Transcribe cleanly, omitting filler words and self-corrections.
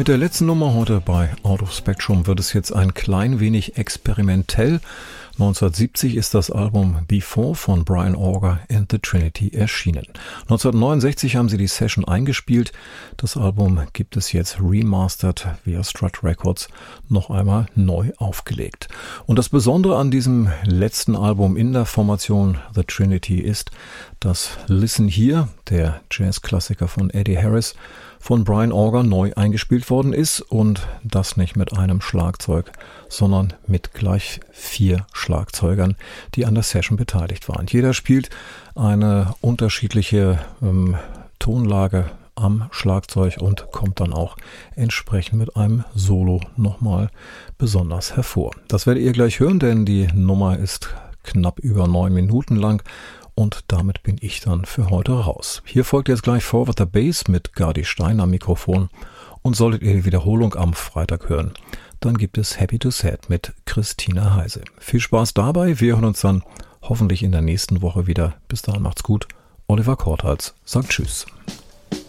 Mit der letzten Nummer heute bei Out of Spectrum wird es jetzt ein klein wenig experimentell. 1970 ist das Album Before von Brian Auger and the Trinity erschienen. 1969 haben sie die Session eingespielt. Das Album gibt es jetzt remastered via Strut Records noch einmal neu aufgelegt. Und das Besondere an diesem letzten Album in der Formation The Trinity ist, dass Listen Here, der Jazzklassiker von Eddie Harris, von Brian Auger neu eingespielt worden ist und das nicht mit einem Schlagzeug, sondern mit gleich 4 Schlagzeugern, die an der Session beteiligt waren. Jeder spielt eine unterschiedliche Tonlage am Schlagzeug und kommt dann auch entsprechend mit einem Solo nochmal besonders hervor. Das werdet ihr gleich hören, denn die Nummer ist knapp über 9 Minuten lang. Und damit bin ich dann für heute raus. Hier folgt jetzt gleich Forward the Bass mit Gardi Stein am Mikrofon. Und solltet ihr die Wiederholung am Freitag hören, dann gibt es Happy to Sad mit Christina Heise. Viel Spaß dabei. Wir hören uns dann hoffentlich in der nächsten Woche wieder. Bis dahin macht's gut. Oliver Korthals sagt Tschüss.